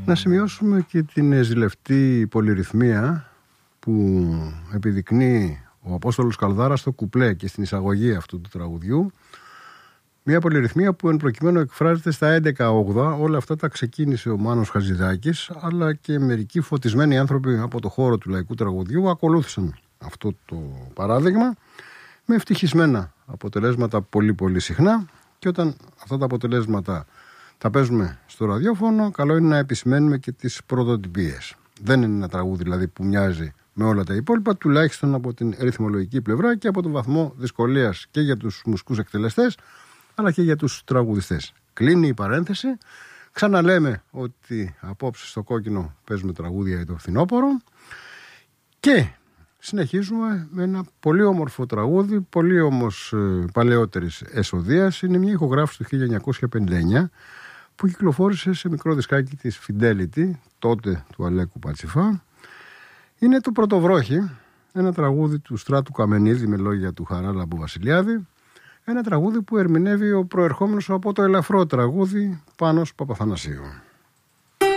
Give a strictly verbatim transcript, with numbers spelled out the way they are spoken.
Να σημειώσουμε και την ζηλευτή πολυρυθμία που επιδεικνύει ο Απόστολος Καλδάρας στο κουπλέ και στην εισαγωγή αυτού του τραγουδιού. Μια πολυρυθμία που εν προκειμένου εκφράζεται στα έντεκα όγδοα. Όλα αυτά τα ξεκίνησε ο Μάνος Χατζηδάκης, αλλά και μερικοί φωτισμένοι άνθρωποι από το χώρο του λαϊκού τραγουδιού ακολούθησαν αυτό το παράδειγμα με ευτυχισμένα αποτελέσματα πολύ πολύ συχνά. Και όταν αυτά τα αποτελέσματα τα παίζουμε στο ραδιόφωνο, καλό είναι να επισημαίνουμε και τις πρωτοτυπίες. Δεν είναι ένα τραγούδι δηλαδή που μοιάζει με όλα τα υπόλοιπα, τουλάχιστον από την ρυθμολογική πλευρά και από τον βαθμό δυσκολίας και για τους μουσικούς εκτελεστές, αλλά και για τους τραγουδιστές. Κλείνει η παρένθεση. Ξαναλέμε ότι απόψε στο Κόκκινο παίζουμε τραγούδια για το φθινόπωρο και συνεχίζουμε με ένα πολύ όμορφο τραγούδι, πολύ όμως ε, παλαιότερης εσοδείας. Είναι μια ηχογράφηση του χίλια εννιακόσια πενήντα εννιά που κυκλοφόρησε σε μικρό δισκάκι της Fidelity, τότε του Αλέκου Πατσιφά. Είναι το Πρωτοβρόχι, ένα τραγούδι του Στράτου Καμενίδη με λόγια του Χαράλαμπου Βασιλιάδη. Ένα τραγούδι που ερμηνεύει ο προερχόμενος από το ελαφρό τραγούδι Πάνος Παπαθανασίου.